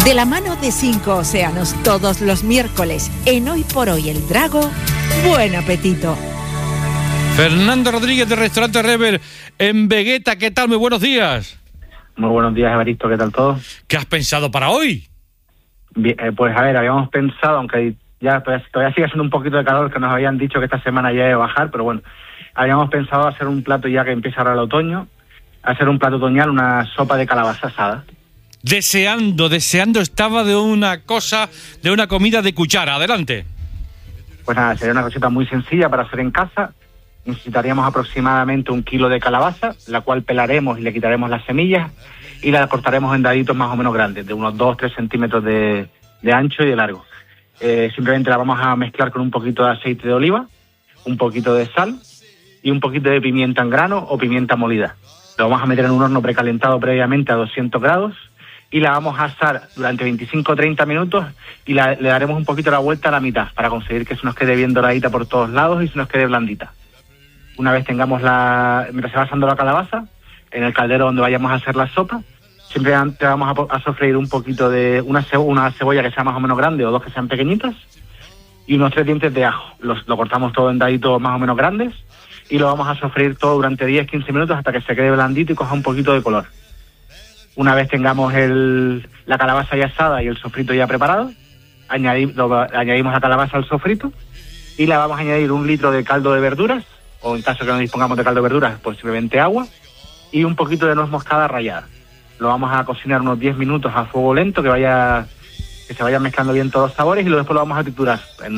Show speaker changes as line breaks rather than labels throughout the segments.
De la mano de 5 océanos todos los miércoles en Hoy por Hoy el Drago, buen apetito.
Fernando Rodríguez del restaurante Rever en Vegueta, ¿qué tal? Muy buenos días.
Muy buenos días, Evaristo, ¿qué tal todo?
¿Qué has pensado para hoy?
Bien, pues a ver, habíamos pensado, aunque ya todavía sigue haciendo un poquito de calor, que nos habían dicho que esta semana ya iba a bajar, pero bueno, habíamos pensado hacer un plato ya que empieza ahora el otoño, hacer un plato otoñal, una sopa de calabaza asada.
Deseando estaba de una comida de cuchara. Adelante.
Pues nada, sería una receta muy sencilla para hacer en casa. Necesitaríamos aproximadamente 1 kilo de calabaza, la cual pelaremos y le quitaremos las semillas y la cortaremos en daditos más o menos grandes, de unos 2-3 centímetros de ancho y de largo. Simplemente la vamos a mezclar con un poquito de aceite de oliva, un poquito de sal y un poquito de pimienta en grano o pimienta molida. Lo vamos a meter en un horno precalentado previamente a 200 grados y la vamos a asar durante 25 o 30 minutos y le daremos un poquito la vuelta a la mitad para conseguir que se nos quede bien doradita por todos lados y se nos quede blandita. Una vez tengamos mientras se va asando la calabaza, en el caldero donde vayamos a hacer la sopa, simplemente vamos a sofreír un poquito de una cebolla que sea más o menos grande o 2 que sean pequeñitas y unos 3 dientes de ajo. Lo cortamos todo en daditos más o menos grandes y lo vamos a sofreír todo durante 10-15 minutos hasta que se quede blandito y coja un poquito de color. Una vez tengamos la calabaza ya asada y el sofrito ya preparado, añadimos la calabaza al sofrito y le vamos a añadir 1 litro de caldo de verduras, o en caso que no dispongamos de caldo de verduras, pues simplemente agua y un poquito de nuez moscada rallada. Lo vamos a cocinar unos 10 minutos a fuego lento, que se vayan mezclando bien todos los sabores y luego después lo vamos a triturar en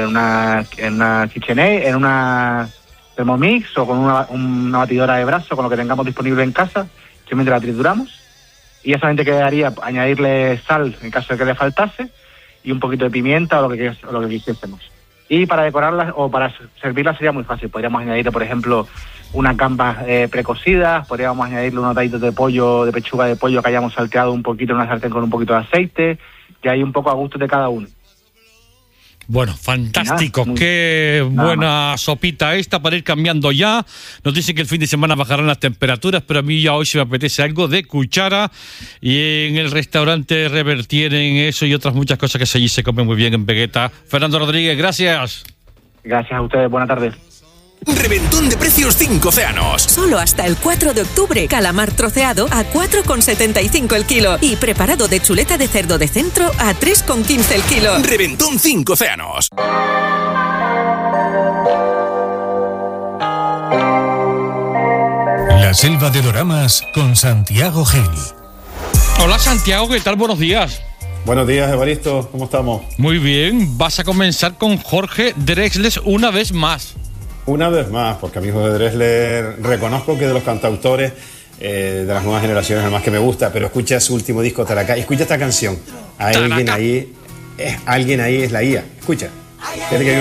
una KitchenAid, en una Thermomix o con una batidora de brazo, con lo que tengamos disponible en casa, simplemente la trituramos. Y ya solamente quedaría añadirle sal en caso de que le faltase y un poquito de pimienta o lo que quisiésemos. Y para decorarlas o para servirlas sería muy fácil. Podríamos añadirle, por ejemplo, unas gambas precocidas, podríamos añadirle unos daditos de pollo, de pechuga de pollo que hayamos salteado un poquito en una sartén con un poquito de aceite, que hay un poco a gusto de cada uno.
Bueno, fantástico, qué buena sopita esta para ir cambiando ya. Nos dicen que el fin de semana bajarán las temperaturas, pero a mí ya hoy se me apetece algo de cuchara y en el restaurante Rever tienen eso y otras muchas cosas que allí se comen muy bien en Vegueta. Fernando Rodríguez, gracias.
Gracias a ustedes, buenas tardes.
Reventón de precios 5 océanos.
Solo hasta el 4 de octubre. Calamar troceado a 4,75 el kilo. Y preparado de chuleta de cerdo de centro a 3,15 el kilo.
Reventón 5 océanos.
La selva de doramas con Santiago Gil.
Hola Santiago, ¿qué tal? Buenos días.
Buenos días, Evaristo, ¿cómo estamos?
Muy bien, vas a comenzar con Jorge Drexler una vez más.
Una vez más, porque a mi hijo de Drexler reconozco que de los cantautores de las nuevas generaciones es el más que me gusta, pero escucha su último disco, Taracá, y escucha esta canción. Alguien ahí es la IA. Escucha.